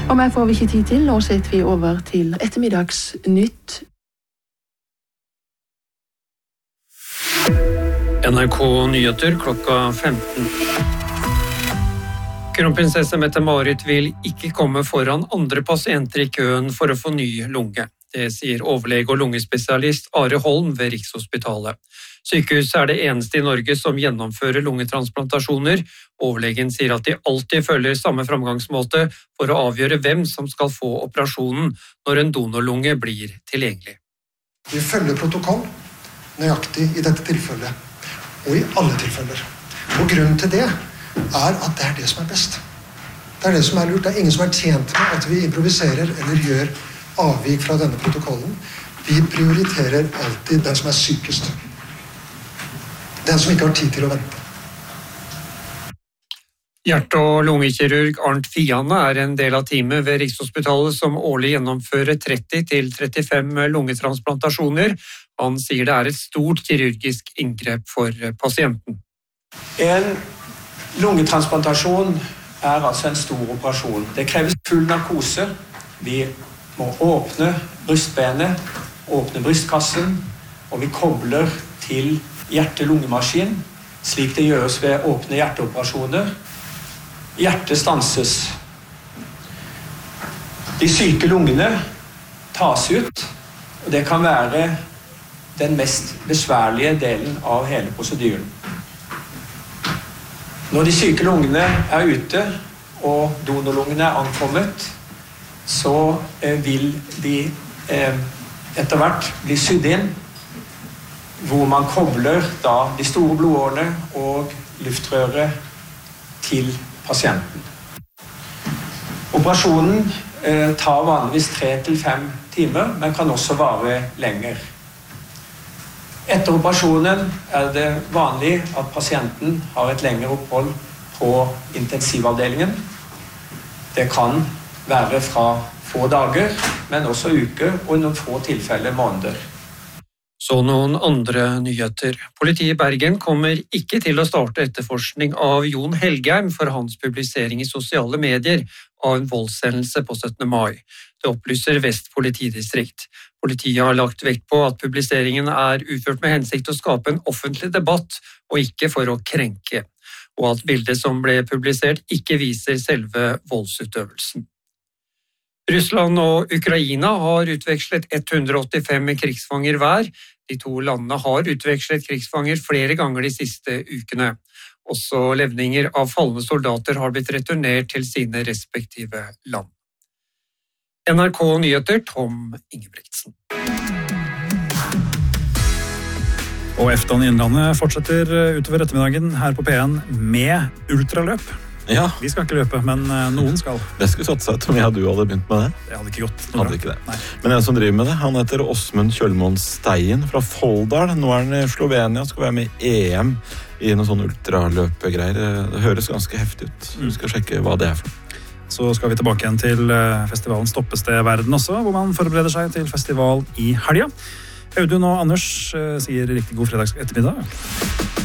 Og mer får vi ikke tid til. Nå setter vi over til ettermiddagsnytt. NRK Nyheter klokka 15. Kronprinsesse Mette-Marit vil ikke komme foran andre pasienter i køen for å få ny lunge. Det sier overlege og lungespesialist Are Holm ved Rikshospitalet. Sykehuset er det eneste i Norge som gjennomfører lungetransplantasjoner. Overlegen sier at de alltid følger samme framgangsmåte for å avgjøre hvem som skal få operasjonen når en donorlunge blir tilgjengelig. Vi følger protokoll nøyaktig i dette tilfellet, og i alle tilfeller. Og grunnen til det er at det er det som er best. Det er det som er lurt. Det er ingen som er tjent med at vi improviserer eller gjør avvik fra denne protokollen. Vi prioriterer alltid den som er sykest. Den som ikke har tid til å vente. Hjerte- og lungekirurg Arnt Fiane er en del av teamet ved Rikshospitalet som årlig gjennomfører 30-35 lungetransplantasjoner. Han sier det er et stort kirurgisk inngrep for pasienten. En lungetransplantasjon er altså en stor operasjon. Det kreves full narkose. Vi må åpne brystbenet, åpne brystkassen, og vi kobler til hjerte-lungemaskin, slik det gjøres ved åpne hjerteoperasjoner. Hjertet stanses. De syke lungene tas ut, og det kan være den mest besværlige delen av hele prosedyren. Når de syke lungene er ute, og donorlungene er ankommet, så vil de etter hvert bli sydd inn, hvor man kobler da de store blodårene og luftrøret til pasienten. Operasjonen tar vanligvis 3-5 timer, men kan også vare lenger. Etter operasjonen er det vanlig at pasienten har et lengre opphold på intensivavdelingen. Det kan være fra få dager, men også uker, og i noen få tilfeller måneder. Så noen andre nyheter. Politiet i Bergen kommer ikke til å starte etterforskning av Jon Helgheim for hans publisering i sosiale medier av en voldshendelse på 17. mai. Det opplyser Vest politidistrikt. Politiet har lagt vekt på at publiseringen er utført med hensikt å skape en offentlig debatt, og ikke for å krenke, og at bildet som ble publisert ikke viser selve voldsutøvelsen. Russland og Ukraina har utvekslet 185 krigsfanger hver. De to landene har utvekslet krigsfanger flere ganger de siste ukene. Også levninger av falne soldater har blitt returnert til sine respektive land. NRK Nyheter, Tom Ingebrigtsen. Og EFTAen i Innlandet fortsetter utover ettermiddagen her på P1 med ultraløp. Ja. Vi skal ikke løpe, men noen skal. Det skulle satt seg ut om jeg og du hadde begynt med det. Det hadde ikke gått. Hadde ikke det. Nei. Men en som driver med det, han heter Åsmund Kjølmoen Stein fra Folldal. Nå er han i Slovenia og skal være med i EM i noen sånne ultraløpegreier. Det høres ganske heftig ut. Du skal sjekke hva det er for. Så skal vi tilbake igjen til festivalen Stoppested Verden også, hvor man forbereder seg til festival i helga. Audun og Anders sier riktig god fredags ettermiddag.